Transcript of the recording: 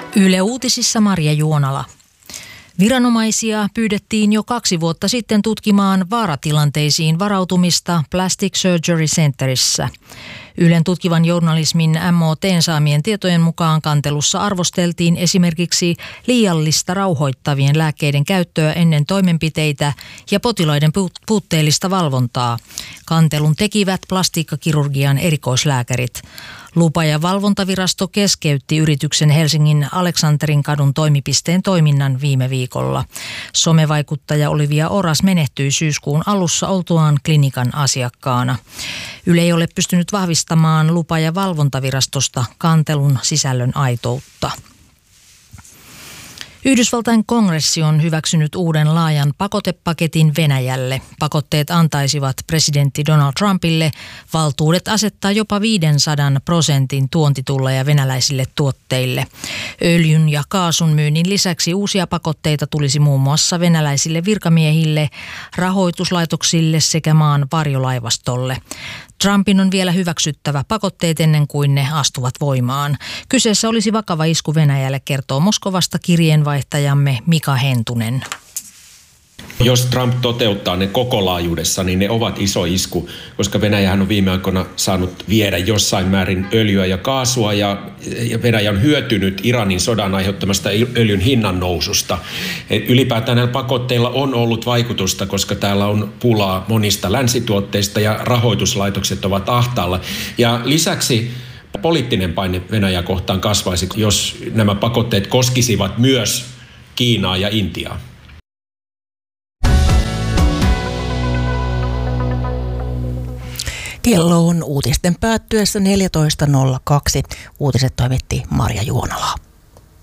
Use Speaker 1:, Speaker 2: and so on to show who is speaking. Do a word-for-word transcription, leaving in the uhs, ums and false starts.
Speaker 1: Yle Uutisissa Marja Juonala. Viranomaisia pyydettiin jo kaksi vuotta sitten tutkimaan vaaratilanteisiin varautumista Plastic Surgery Centerissä. Ylen tutkivan journalismin M O T:n saamien tietojen mukaan kantelussa arvosteltiin esimerkiksi liiallista rauhoittavien lääkkeiden käyttöä ennen toimenpiteitä ja potilaiden puutteellista valvontaa. Kantelun tekivät plastiikkakirurgian erikoislääkärit. Lupa- ja valvontavirasto keskeytti yrityksen Helsingin Aleksanterin kadun toimipisteen toiminnan viime viikolla. Somevaikuttaja Olivia Oras menehtyi syyskuun alussa oltuaan klinikan asiakkaana. Yle ei ole pystynyt vahvistamaan lupa- ja valvontavirastosta kantelun sisällön aitoutta. Yhdysvaltain kongressi on hyväksynyt uuden laajan pakotepaketin Venäjälle. Pakotteet antaisivat presidentti Donald Trumpille valtuudet asettaa jopa viisisataa prosentin tuontitulleja venäläisille tuotteille. Öljyn ja kaasun myynnin lisäksi uusia pakotteita tulisi muun muassa venäläisille virkamiehille, rahoituslaitoksille sekä maan varjolaivastolle. Trumpin on vielä hyväksyttävä pakotteet ennen kuin ne astuvat voimaan. Kyseessä olisi vakava isku Venäjälle, kertoo Moskovasta kirjeenvaihtajamme Mika Hentunen.
Speaker 2: Jos Trump toteuttaa ne koko laajuudessa, niin ne ovat iso isku, koska Venäjähän on viime aikoina saanut viedä jossain määrin öljyä ja kaasua ja Venäjä on hyötynyt Iranin sodan aiheuttamasta öljyn hinnan noususta. Ylipäätään näillä pakotteilla on ollut vaikutusta, koska täällä on pulaa monista länsituotteista ja rahoituslaitokset ovat ahtaalla. Ja lisäksi poliittinen paine Venäjää kohtaan kasvaisi, jos nämä pakotteet koskisivat myös Kiinaa ja Intiaa.
Speaker 3: Kello on uutisten päättyessä neljätoista nolla kaksi. Uutiset toimitti Marja Juonala.